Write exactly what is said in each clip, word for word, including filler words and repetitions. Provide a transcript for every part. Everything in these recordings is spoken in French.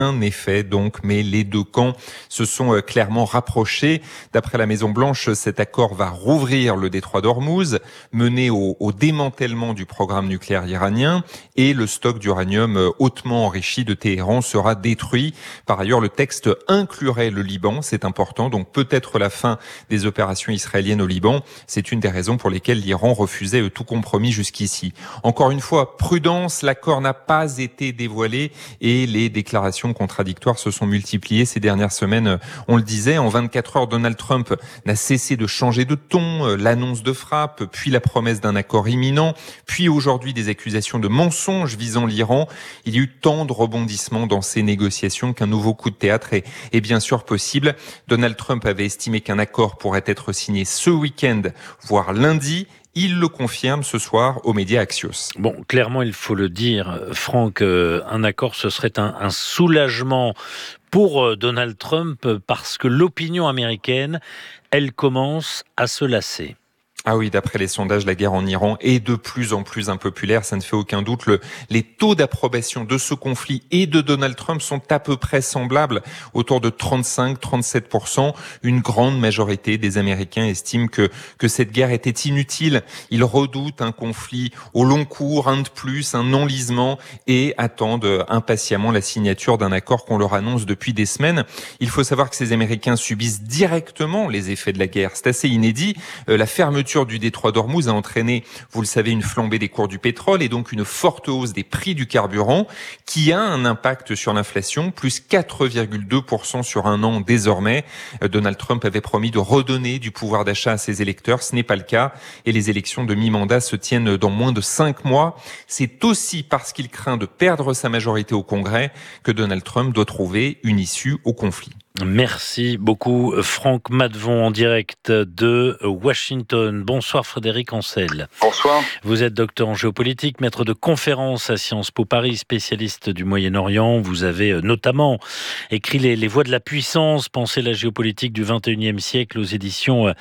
Un effet donc, mais les deux camps se sont euh, clairement rapprochés. D'après la Maison-Blanche, cet accord va rouvrir le détroit d'Ormuz, mener au, au démantèlement du programme nucléaire iranien et le stock d'uranium euh, hautement enrichi de Téhéran sera détruit. Par ailleurs, le texte inclurait le Liban, c'est important, donc peut-être la fin des opérations israéliennes au Liban. C'est une des raisons pour lesquelles l'Iran refusait tout compromis jusqu'ici. Encore une fois, prudence, l'accord n'a pas été dévoilé et les déclarations contradictoires se sont multipliées ces dernières semaines. On le disait, en vingt-quatre heures, Donald Trump n'a cessé de changer de ton, l'annonce de frappe, puis la promesse d'un accord imminent, puis aujourd'hui des accusations de mensonges visant l'Iran. Il y a eu tant de rebondissements dans ces négociations qu'un nouveau coup de théâtre est, est bien sûr possible. Donald Trump avait estimé qu'un accord pourrait être signé ce week-end, voire lundi. Il le confirme ce soir aux médias Axios. Bon, clairement, il faut le dire, Franck, euh, un accord, ce serait un, un soulagement pour euh, Donald Trump parce que l'opinion américaine, elle commence à se lasser. Ah oui, d'après les sondages, la guerre en Iran est de plus en plus impopulaire, ça ne fait aucun doute. Le, les taux d'approbation de ce conflit et de Donald Trump sont à peu près semblables, autour de trente-cinq à trente-sept pour cent. Une grande majorité des Américains estiment que, que cette guerre était inutile. Ils redoutent un conflit au long cours, un de plus, un enlisement, et attendent impatiemment la signature d'un accord qu'on leur annonce depuis des semaines. Il faut savoir que ces Américains subissent directement les effets de la guerre. C'est assez inédit. Euh, la fermeture du détroit d'Ormuz a entraîné, vous le savez, une flambée des cours du pétrole et donc une forte hausse des prix du carburant qui a un impact sur l'inflation, plus quatre virgule deux pour cent sur un an désormais. Donald Trump avait promis de redonner du pouvoir d'achat à ses électeurs, ce n'est pas le cas et les élections de mi-mandat se tiennent dans moins de cinq mois. C'est aussi parce qu'il craint de perdre sa majorité au Congrès que Donald Trump doit trouver une issue au conflit. Merci beaucoup Franck Madvon en direct de Washington. Bonsoir Frédéric Ancel. Bonsoir. Vous êtes docteur en géopolitique, maître de conférences à Sciences Po Paris, spécialiste du Moyen-Orient. Vous avez notamment écrit les, les Voies de la puissance, penser la géopolitique du vingt et unième siècle aux éditions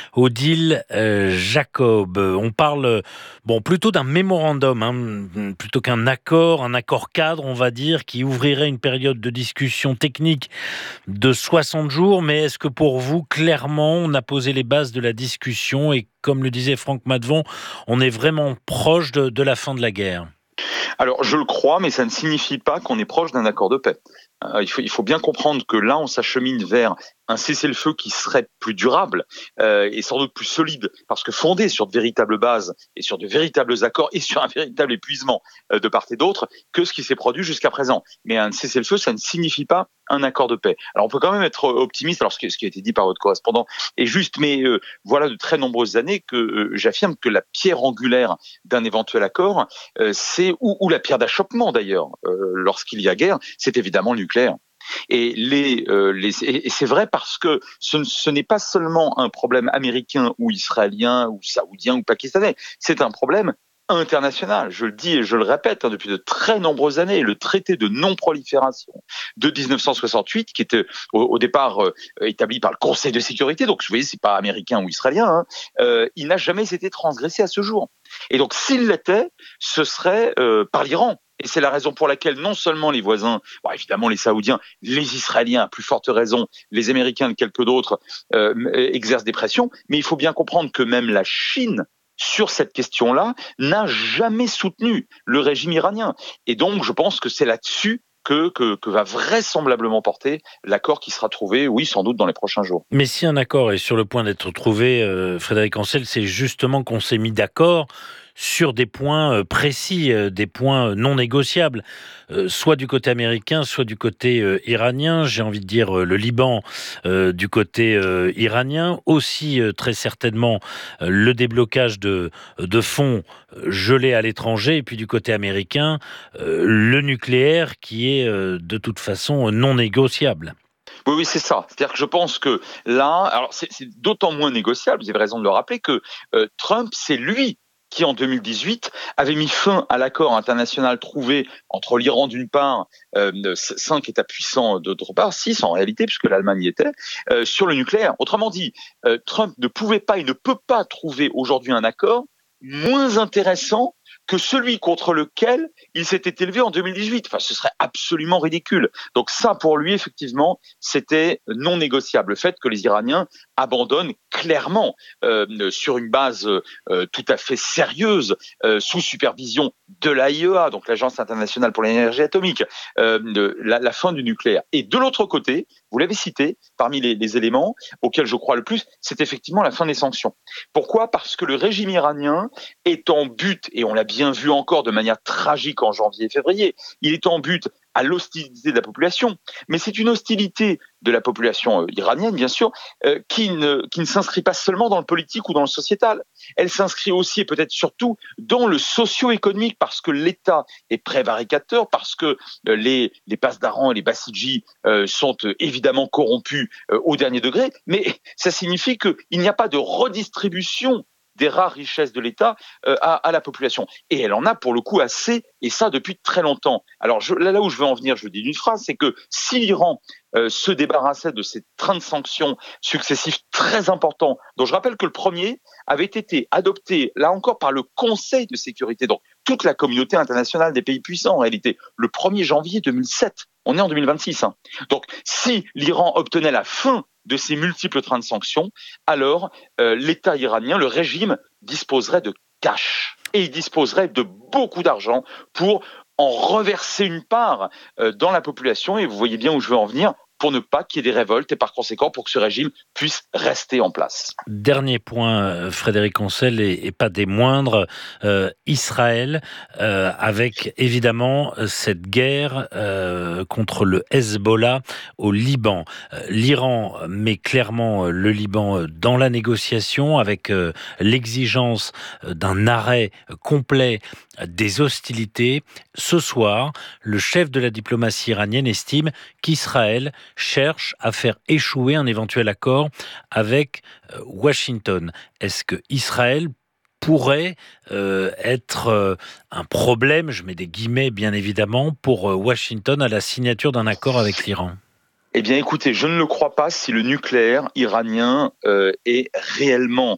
Odile euh, Jacob. On parle bon plutôt d'un mémorandum, hein, plutôt qu'un accord, un accord cadre, on va dire, qui ouvrirait une période de discussion technique de soixante jours, mais est-ce que pour vous, clairement, on a posé les bases de la discussion et comme le disait Franck Madvon, on est vraiment proche de, de la fin de la guerre? Alors, je le crois, mais ça ne signifie pas qu'on est proche d'un accord de paix. Euh, il faut, il faut bien comprendre que là, on s'achemine vers un cessez-le-feu qui serait plus durable euh, et sans doute plus solide, parce que fondé sur de véritables bases et sur de véritables accords et sur un véritable épuisement euh, de part et d'autre que ce qui s'est produit jusqu'à présent. Mais un cessez-le-feu, ça ne signifie pas un accord de paix. Alors, on peut quand même être optimiste, alors ce qui, ce qui a été dit par votre correspondant est juste, mais euh, voilà de très nombreuses années que euh, j'affirme que la pierre angulaire d'un éventuel accord, euh, c'est ou, ou la pierre d'achoppement d'ailleurs, euh, lorsqu'il y a guerre, c'est évidemment le nucléaire. Et, les, euh, les, et c'est vrai parce que ce, ce n'est pas seulement un problème américain ou israélien ou saoudien ou pakistanais, c'est un problème international. Je le dis et je le répète hein, depuis de très nombreuses années. Le traité de non-prolifération de dix-neuf cent soixante-huit, qui était au, au départ euh, établi par le Conseil de sécurité, donc vous voyez, c'est pas américain ou israélien, hein, euh, il n'a jamais été transgressé à ce jour. Et donc s'il l'était, ce serait euh, par l'Iran. Et c'est la raison pour laquelle non seulement les voisins, bon, évidemment les Saoudiens, les Israéliens, à plus forte raison, les Américains et quelques d'autres euh, exercent des pressions, mais il faut bien comprendre que même la Chine, sur cette question-là, n'a jamais soutenu le régime iranien. Et donc, je pense que c'est là-dessus que, que, que va vraisemblablement porter l'accord qui sera trouvé, oui, sans doute dans les prochains jours. Mais si un accord est sur le point d'être trouvé, euh, Frédéric Ancel, c'est justement qu'on s'est mis d'accord sur des points précis, des points non négociables, euh, soit du côté américain, soit du côté euh, iranien. J'ai envie de dire euh, le Liban euh, du côté euh, iranien, aussi euh, très certainement euh, le déblocage de, de fonds gelés à l'étranger, et puis du côté américain, euh, le nucléaire qui est euh, de toute façon non négociable. Oui, oui, c'est ça. C'est-à-dire que je pense que là, alors c'est, c'est d'autant moins négociable, vous avez raison de le rappeler, que euh, Trump, c'est lui qui, en deux mille dix-huit, avait mis fin à l'accord international trouvé entre l'Iran d'une part, euh, cinq États puissants d'autre part, six en réalité, puisque l'Allemagne y était, euh, sur le nucléaire. Autrement dit, euh, Trump ne pouvait pas et ne peut pas trouver aujourd'hui un accord moins intéressant que celui contre lequel il s'était élevé en deux mille dix-huit. Enfin, ce serait absolument ridicule. Donc ça, pour lui, effectivement, c'était non négociable. Le fait que les Iraniens abandonnent clairement, euh, sur une base euh, tout à fait sérieuse, euh, sous supervision de l'A I E A, donc l'Agence internationale pour l'énergie atomique, euh, de, la, la fin du nucléaire. Et de l'autre côté, vous l'avez cité, parmi les, les éléments auxquels je crois le plus, c'est effectivement la fin des sanctions. Pourquoi ? Parce que le régime iranien est en but, et on l'a bien vu encore de manière tragique en janvier et février, il est en but à l'hostilité de la population, mais c'est une hostilité de la population euh, iranienne, bien sûr, euh, qui ne, qui ne s'inscrit pas seulement dans le politique ou dans le sociétal. Elle s'inscrit aussi et peut-être surtout dans le socio-économique, parce que l'État est prévaricateur, parce que euh, les, les Pasdaran et les Bassidji euh, sont euh, évidemment corrompus euh, au dernier degré, mais ça signifie qu'il n'y a pas de redistribution des rares richesses de l'État euh, à, à la population. Et elle en a pour le coup assez, et ça depuis très longtemps. Alors je, là, là où je veux en venir, je le dis d'une phrase, c'est que si l'Iran euh, se débarrassait de ces trains de sanctions successifs très importants, dont je rappelle que le premier avait été adopté, là encore, par le Conseil de sécurité, donc toute la communauté internationale des pays puissants en réalité, le premier janvier deux mille sept. On est en deux mille vingt-six. Hein. Donc si l'Iran obtenait la fin de ces multiples trains de sanctions, alors euh, l'État iranien, le régime, disposerait de cash. Et il disposerait de beaucoup d'argent pour en reverser une part euh, dans la population. Et vous voyez bien où je veux en venir, pour ne pas qu'il y ait des révoltes et par conséquent pour que ce régime puisse rester en place. Dernier point, Frédéric Ancel, et, et pas des moindres, euh, Israël, euh, avec évidemment cette guerre euh, contre le Hezbollah au Liban. Euh, L'Iran met clairement le Liban dans la négociation avec euh, l'exigence d'un arrêt complet des hostilités. Ce soir, le chef de la diplomatie iranienne estime qu'Israël cherche à faire échouer un éventuel accord avec euh, Washington. Est-ce que Israël pourrait euh, être euh, un problème, je mets des guillemets bien évidemment, pour euh, Washington à la signature d'un accord avec l'Iran ? Eh bien écoutez, je ne le crois pas si le nucléaire iranien euh, est réellement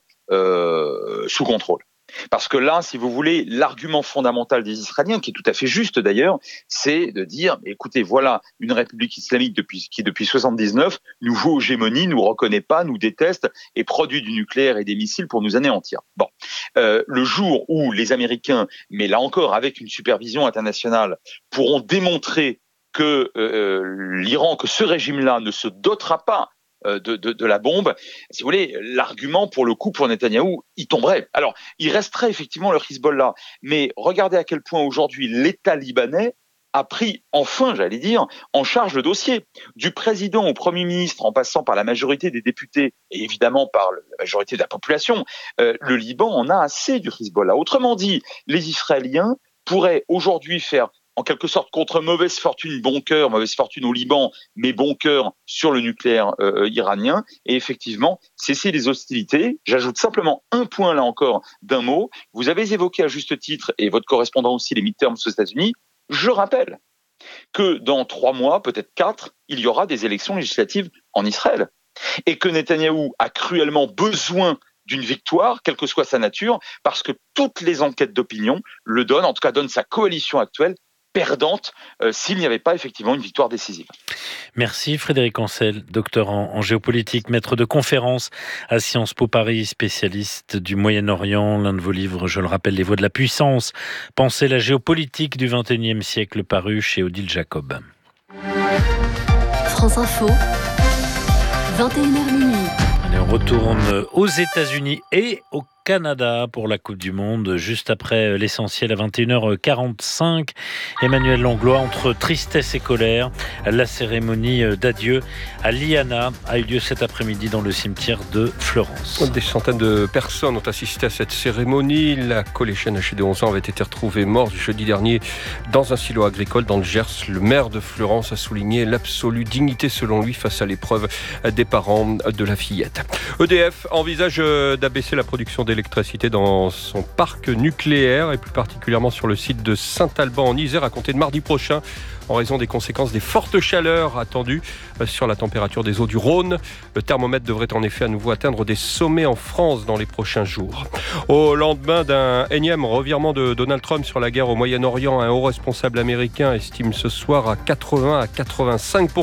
euh, sous contrôle. Parce que là, si vous voulez, l'argument fondamental des Israéliens, qui est tout à fait juste d'ailleurs, c'est de dire, écoutez, voilà une république islamique depuis, qui depuis soixante-dix-neuf nous joue aux gémonies, nous reconnaît pas, nous déteste et produit du nucléaire et des missiles pour nous anéantir. Bon, euh, le jour où les Américains, mais là encore avec une supervision internationale, pourront démontrer que euh, l'Iran, que ce régime-là ne se dotera pas De, de, de la bombe, si vous voulez, l'argument pour le coup pour Netanyahou, il tomberait. Alors, il resterait effectivement le Hezbollah, mais regardez à quel point aujourd'hui l'État libanais a pris enfin, j'allais dire, en charge le dossier. Du président au Premier ministre, en passant par la majorité des députés et évidemment par la majorité de la population, euh, le Liban en a assez du Hezbollah. Autrement dit, les Israéliens pourraient aujourd'hui faire en quelque sorte contre mauvaise fortune, bon cœur, mauvaise fortune au Liban, mais bon cœur sur le nucléaire euh, iranien, et effectivement cesser les hostilités. J'ajoute simplement un point là encore d'un mot. Vous avez évoqué à juste titre, et votre correspondant aussi, les midterms aux États-Unis. Je rappelle que dans trois mois, peut-être quatre, il y aura des élections législatives en Israël, et que Netanyahou a cruellement besoin d'une victoire, quelle que soit sa nature, parce que toutes les enquêtes d'opinion le donnent, en tout cas donnent sa coalition actuelle perdante euh, s'il n'y avait pas effectivement une victoire décisive. Merci Frédéric Ancel, docteur en, en géopolitique, maître de conférence à Sciences Po Paris, spécialiste du Moyen-Orient. L'un de vos livres, je le rappelle, Les Voies de la puissance, Penser la géopolitique du vingt et unième siècle, paru chez Odile Jacob. France Info, vingt et une heures minuit. Allez, on retourne aux États-Unis et au Canada pour la Coupe du Monde, juste après l'essentiel à vingt et une heures quarante-cinq. Emmanuel Langlois, entre tristesse et colère, la cérémonie d'adieu à Liana a eu lieu cet après-midi dans le cimetière de Florence. Des centaines de personnes ont assisté à cette cérémonie. La collégienne âgée de onze ans avait été retrouvée morte jeudi dernier dans un silo agricole dans le Gers. Le maire de Florence a souligné l'absolue dignité selon lui face à l'épreuve des parents de la fillette. E D F envisage d'abaisser la production d'énergie d'électricité dans son parc nucléaire et plus particulièrement sur le site de Saint-Alban en Isère à compter de mardi prochain en raison des conséquences des fortes chaleurs attendues sur la température des eaux du Rhône. Le thermomètre devrait en effet à nouveau atteindre des sommets en France dans les prochains jours. Au lendemain d'un énième revirement de Donald Trump sur la guerre au Moyen-Orient, un haut responsable américain estime ce soir à quatre-vingts à quatre-vingt-cinq pour cent